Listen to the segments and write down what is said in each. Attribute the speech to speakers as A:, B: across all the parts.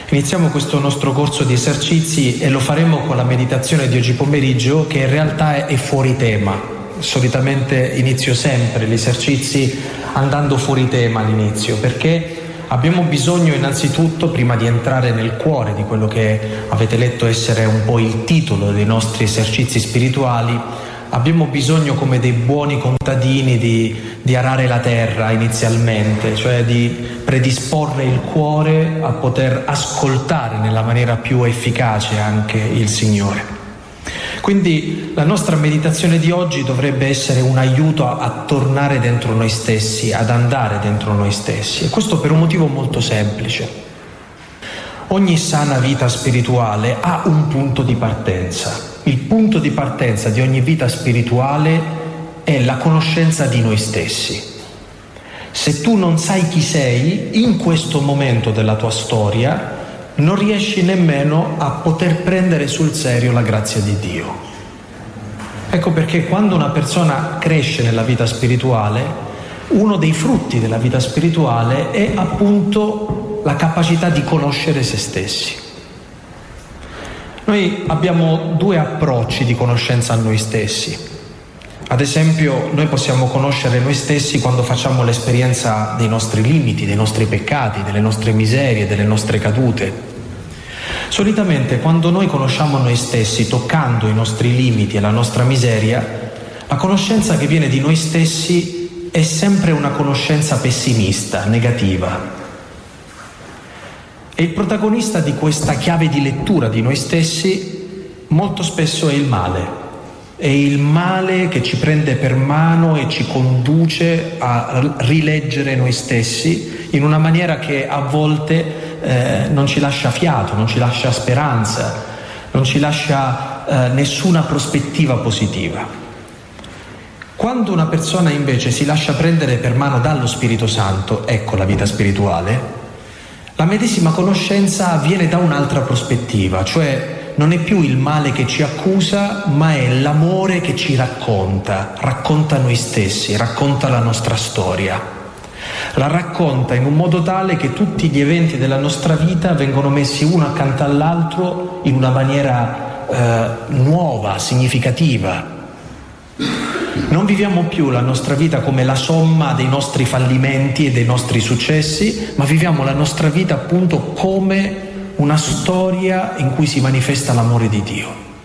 A: Iniziamo questo nostro corso di esercizi e lo faremo con la meditazione di oggi pomeriggio, che in realtà è fuori tema. Solitamente inizio sempre gli esercizi andando fuori tema all'inizio, perché abbiamo bisogno innanzitutto, prima di entrare nel cuore di quello che avete letto essere un po' il titolo dei nostri esercizi spirituali, abbiamo bisogno come dei buoni contadini di arare la terra inizialmente, cioè di predisporre il cuore a poter ascoltare nella maniera più efficace anche il Signore. Quindi la nostra meditazione di oggi dovrebbe essere un aiuto a tornare dentro noi stessi, ad andare dentro noi stessi, e questo per un motivo molto semplice. Ogni sana vita spirituale ha un punto di partenza. Il punto di partenza di ogni vita spirituale è la conoscenza di noi stessi. Se tu non sai chi sei, in questo momento della tua storia, non riesci nemmeno a poter prendere sul serio la grazia di Dio. Ecco perché quando una persona cresce nella vita spirituale, uno dei frutti della vita spirituale è appunto la capacità di conoscere se stessi. Noi abbiamo due approcci di conoscenza a noi stessi. Ad esempio, noi possiamo conoscere noi stessi quando facciamo l'esperienza dei nostri limiti, dei nostri peccati, delle nostre miserie, delle nostre cadute. Solitamente quando noi conosciamo noi stessi toccando i nostri limiti e la nostra miseria, la conoscenza che viene di noi stessi è sempre una conoscenza pessimista, negativa. E il protagonista di questa chiave di lettura di noi stessi molto spesso è il male. È il male che ci prende per mano e ci conduce a rileggere noi stessi in una maniera che a volte non ci lascia fiato, non ci lascia speranza, non ci lascia nessuna prospettiva positiva. Quando una persona invece si lascia prendere per mano dallo Spirito Santo, ecco la vita spirituale, la medesima conoscenza viene da un'altra prospettiva, cioè non è più il male che ci accusa, ma è l'amore che ci racconta noi stessi, racconta la nostra storia. La racconta in un modo tale che tutti gli eventi della nostra vita vengono messi uno accanto all'altro in una maniera nuova, significativa. Non viviamo più la nostra vita come la somma dei nostri fallimenti e dei nostri successi, ma viviamo la nostra vita appunto come una storia in cui si manifesta l'amore di Dio.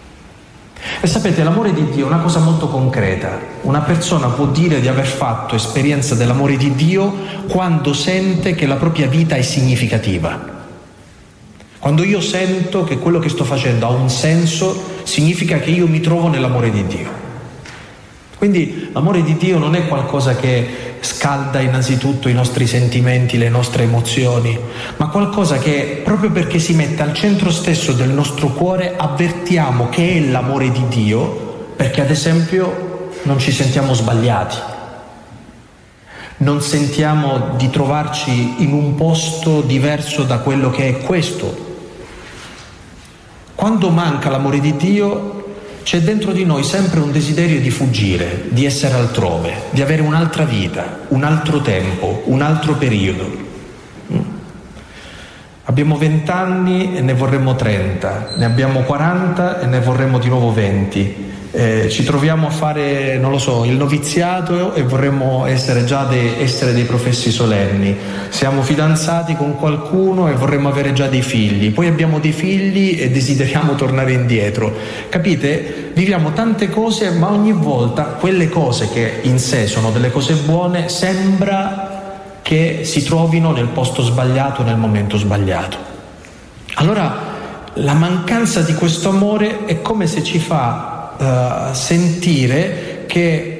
A: E sapete, l'amore di Dio è una cosa molto concreta. Una persona può dire di aver fatto esperienza dell'amore di Dio quando sente che la propria vita è significativa. Quando io sento che quello che sto facendo ha un senso, significa che io mi trovo nell'amore di Dio. Quindi l'amore di Dio non è qualcosa che scalda innanzitutto i nostri sentimenti, le nostre emozioni, ma qualcosa che, proprio perché si mette al centro stesso del nostro cuore, avvertiamo che è l'amore di Dio, perché ad esempio non ci sentiamo sbagliati, non sentiamo di trovarci in un posto diverso da quello che è questo. Quando manca l'amore di Dio, c'è dentro di noi sempre un desiderio di fuggire, di essere altrove, di avere un'altra vita, un altro tempo, un altro periodo. Abbiamo 20 anni e ne vorremmo 30, ne abbiamo 40 e ne vorremmo di nuovo 20. Ci troviamo a fare, non lo so, il noviziato e vorremmo essere già dei professi solenni. Siamo fidanzati con qualcuno e vorremmo avere già dei figli. Poi abbiamo dei figli e desideriamo tornare indietro. Capite? Viviamo tante cose, ma ogni volta quelle cose che in sé sono delle cose buone sembra che si trovino nel posto sbagliato, nel momento sbagliato. Allora, la mancanza di questo amore è come se ci fa sentire che